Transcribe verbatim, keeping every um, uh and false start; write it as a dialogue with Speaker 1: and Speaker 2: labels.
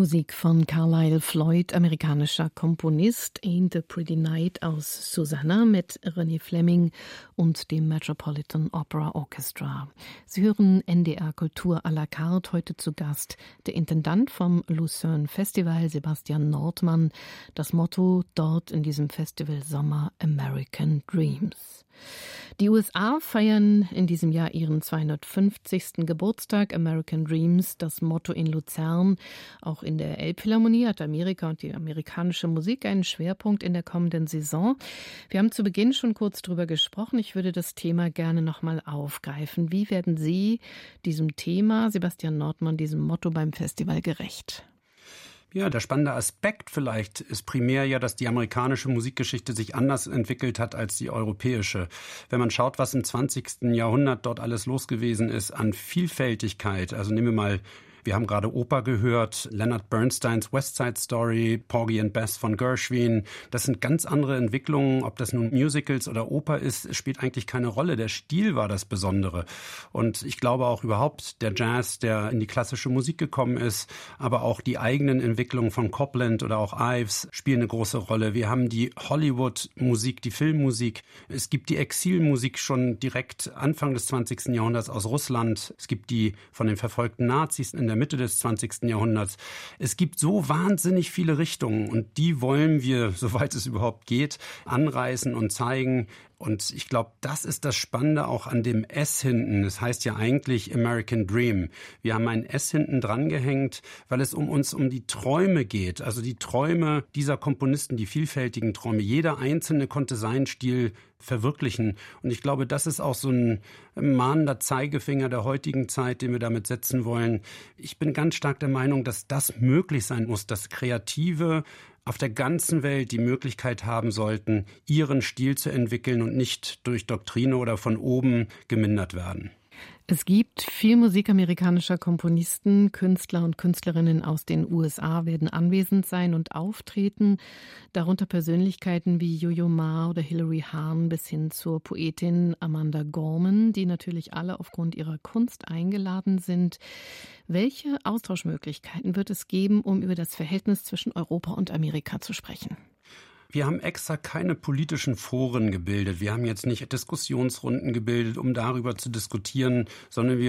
Speaker 1: Musik von Carlisle Floyd, amerikanischer Komponist, Ain't a Pretty Night aus Susanna mit René Fleming und dem Metropolitan Opera Orchestra. Sie hören N D R Kultur à la carte, heute zu Gast der Intendant vom Lucerne Festival, Sebastian Nordmann. Das Motto dort in diesem Festival Sommer: American Dreams. Die U S A feiern in diesem Jahr ihren zweihundertfünfzigsten Geburtstag. American Dreams, das Motto in Luzern. Auch in der Elbphilharmonie hat Amerika und die amerikanische Musik einen Schwerpunkt in der kommenden Saison. Wir haben zu Beginn schon kurz drüber gesprochen. Ich würde das Thema gerne nochmal aufgreifen. Wie werden Sie diesem Thema, Sebastian Nordmann, diesem Motto beim Festival gerecht?
Speaker 2: Ja, der spannende Aspekt vielleicht ist primär ja, dass die amerikanische Musikgeschichte sich anders entwickelt hat als die europäische. Wenn man schaut, was im zwanzigsten Jahrhundert dort alles los gewesen ist an Vielfältigkeit, also nehmen wir mal, wir haben gerade Oper gehört, Leonard Bernsteins West Side Story, Porgy and Bess von Gershwin. Das sind ganz andere Entwicklungen. Ob das nun Musicals oder Oper ist, spielt eigentlich keine Rolle. Der Stil war das Besondere. Und ich glaube auch überhaupt der Jazz, der in die klassische Musik gekommen ist, aber auch die eigenen Entwicklungen von Copland oder auch Ives spielen eine große Rolle. Wir haben die Hollywood-Musik, die Filmmusik. Es gibt die Exilmusik schon direkt Anfang des zwanzigsten Jahrhunderts aus Russland. Es gibt die von den verfolgten Nazis in der Mitte des zwanzigsten Jahrhunderts. Es gibt so wahnsinnig viele Richtungen und die wollen wir, soweit es überhaupt geht, anreißen und zeigen. Und ich glaube, das ist das Spannende auch an dem S hinten. Das heißt ja eigentlich American Dream. Wir haben ein S hinten dran gehängt, weil es um uns um die Träume geht. Also die Träume dieser Komponisten, die vielfältigen Träume. Jeder Einzelne konnte seinen Stil verwirklichen. Und ich glaube, das ist auch so ein mahnender Zeigefinger der heutigen Zeit, den wir damit setzen wollen. Ich bin ganz stark der Meinung, dass das möglich sein muss, dass Kreative auf der ganzen Welt die Möglichkeit haben sollten, ihren Stil zu entwickeln und nicht durch Doktrine oder von oben gemindert werden.
Speaker 1: Es gibt viel Musik amerikanischer Komponisten, Künstler und Künstlerinnen aus den U S A werden anwesend sein und auftreten, darunter Persönlichkeiten wie Yo-Yo Ma oder Hilary Hahn bis hin zur Poetin Amanda Gorman, die natürlich alle aufgrund ihrer Kunst eingeladen sind. Welche Austauschmöglichkeiten wird es geben, um über das Verhältnis zwischen Europa und Amerika zu sprechen?
Speaker 2: Wir haben extra keine politischen Foren gebildet. Wir haben jetzt nicht Diskussionsrunden gebildet, um darüber zu diskutieren, sondern wir